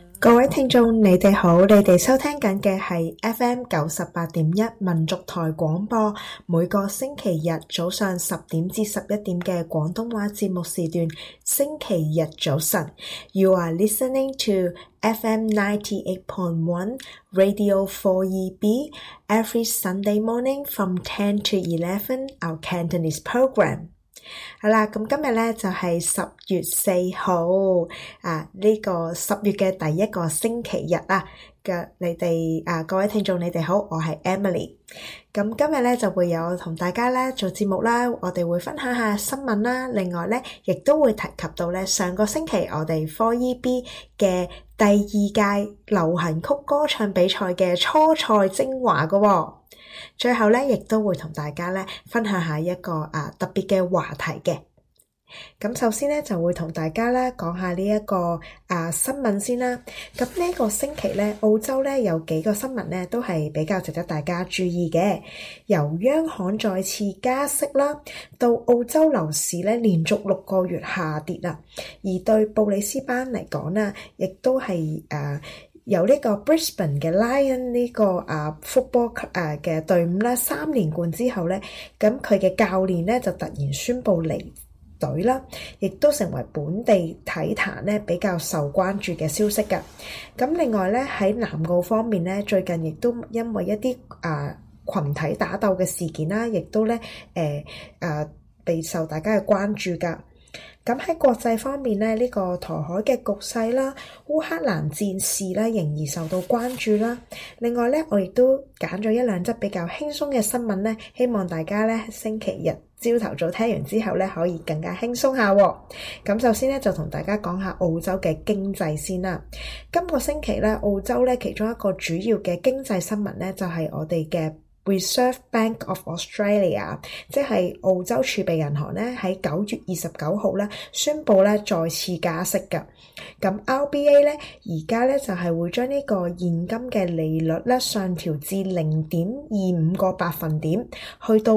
各位聽眾，你哋好，你哋收聽緊嘅係 FM 98.1民族台廣播，每個星期日早上10點至11點嘅廣東話節目時段，星期日早晨。You are listening to FM 98.1 Radio 4EB every Sunday morning from 10 to 11 our Cantonese program。好啦，咁今日咧就係10月4號呢個10月嘅第一個星期日嘅你哋各位聽眾你哋好，我係 Emily。咁今日咧就會有同大家咧做節目啦，我哋會分享下新聞啦，另外咧亦都會提及到咧上個星期我哋 4EB 嘅第2屆流行曲歌唱比賽嘅初賽精華㗎喎。最後咧，亦都會同大家咧分享下一個特別嘅話題嘅。咁首先咧，就會同大家咧講下呢一個新聞先啦。咁呢個星期咧，澳洲咧有幾個新聞咧都係比較值得大家注意嘅。由央行再次加息啦，到澳洲樓市咧連續6個月下跌啦。而對布里斯班嚟講咧，亦都係由呢個 Brisbane 嘅 Lion 呢個football 嘅隊伍咧3連冠之後咧，咁佢嘅教練咧就突然宣布離隊啦，亦都成為本地體壇咧比較受關注嘅消息㗎。咁另外咧喺南澳方面咧，最近亦都因為一啲群體打鬥嘅事件啦，亦都咧備受大家嘅關注㗎。咁喺國際方面咧，呢個台海嘅局勢啦，烏克蘭戰事咧仍然受到關注啦。另外咧，我亦都揀咗一兩則比較輕鬆嘅新聞咧，希望大家咧星期日朝頭早聽完之後咧，可以更加輕鬆下喎。咁首先咧就同大家講下澳洲嘅經濟先啦。今個星期咧，澳洲咧其中一個主要嘅經濟新聞咧，就係我哋嘅Reserve Bank of Australia， 即係澳洲儲備銀行咧，喺9月29號咧宣布咧再次加息㗎。咁 RBA 咧而家咧就係會將呢個現金嘅利率咧上調至0.25個百分點，去到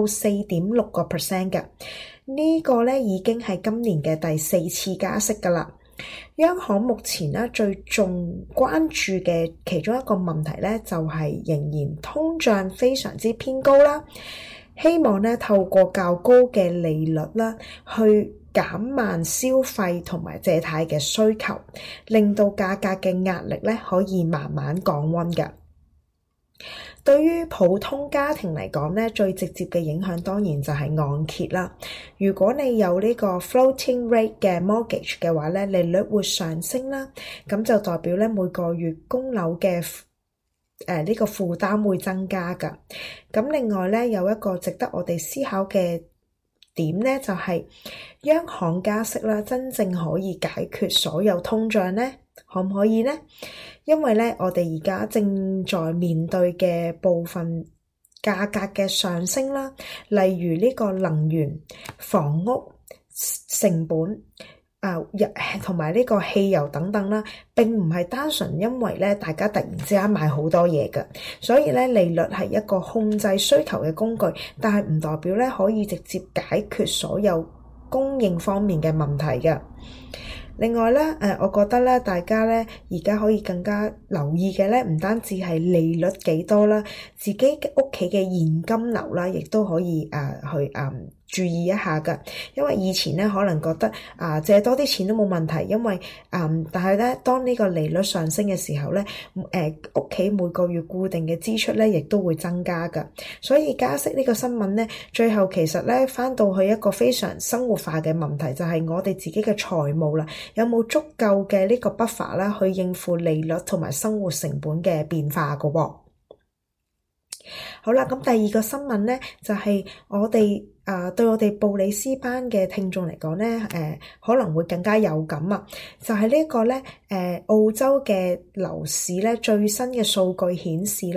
4.6%㗎。呢個咧已經係今年嘅第4次加息㗎啦。央行目前咧最重關注嘅其中一個問題咧，就係仍然通脹非常之偏高啦，希望咧透過較高嘅利率啦，去減慢消費同埋借貸嘅需求，令到價格嘅壓力咧可以慢慢降溫嘅。對於普通家庭嚟講咧，最直接嘅影響當然就係按揭啦。如果你有呢個 floating rate 嘅 mortgage 嘅話咧，利率會上升啦，咁就代表咧每個月供樓嘅呢個負擔會增加㗎。咁另外咧有一個值得我哋思考嘅點咧，就係央行加息啦，真正可以解決所有通脹咧？可唔可以呢？因為咧，我哋而家正在面對嘅部分價格嘅上升啦，例如呢個能源、房屋成本同埋呢個汽油等等啦，並唔係單純因為咧大家突然之間買好多嘢嘅，所以咧利率係一個控制需求嘅工具，但係唔代表咧可以直接解決所有供應方面嘅問題嘅。另外咧，我覺得咧，大家咧而家可以更加留意嘅咧，唔單止係利率幾多啦，自己嘅屋企嘅現金流啦，亦都可以去注意一下㗎。因為以前咧可能覺得借多啲錢都冇問題，因為但係咧當呢個利率上升嘅時候咧，屋企每個月固定嘅支出咧亦都會增加㗎。所以加息呢個新聞咧，最後其實咧返到去一個非常生活化嘅問題，就係我哋自己嘅財務啦，有冇足夠嘅呢個 buffer 啦，去應付利率同埋生活成本嘅變化㗎喎。好啦，咁第二個新聞咧，就係我哋對我哋布里斯班嘅聽眾嚟講咧，可能會更加有感啊！就係呢個咧，澳洲嘅樓市咧最新嘅數據顯示